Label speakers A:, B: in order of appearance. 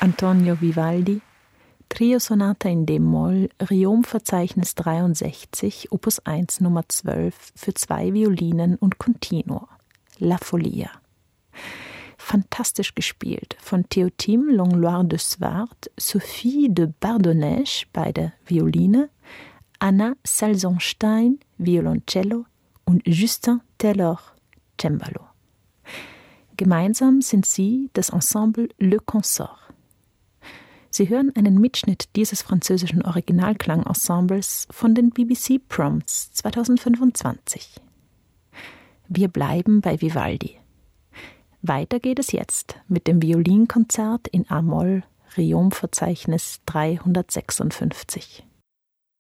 A: Antonio Vivaldi, Trio-Sonate in d-Moll, Riom-Verzeichnis 63, Opus 1 Nummer 12 für 2 Violinen und Continuo, La Folia. Fantastisch gespielt von Théotime Langlois de Swart, Sophie de Bardonnèche, beide Violine, Anna Salzonstein, Violoncello und Justin Taylor, Cembalo. Gemeinsam sind sie das Ensemble Le Consort. Sie hören einen Mitschnitt dieses französischen Originalklangensembles von den BBC Prompts 2025. Wir bleiben bei Vivaldi. Weiter geht es jetzt mit dem Violinkonzert in A-Moll, Riom-Verzeichnis 356.